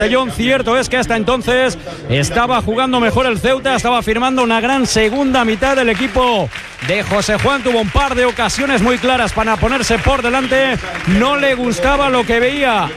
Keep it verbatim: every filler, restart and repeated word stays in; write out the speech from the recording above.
Cierto es que hasta entonces estaba jugando mejor el Ceuta, estaba firmando una gran segunda mitad del equipo de José Juan. Tuvo un par de ocasiones muy claras para ponerse por delante, no le gustaba lo que veía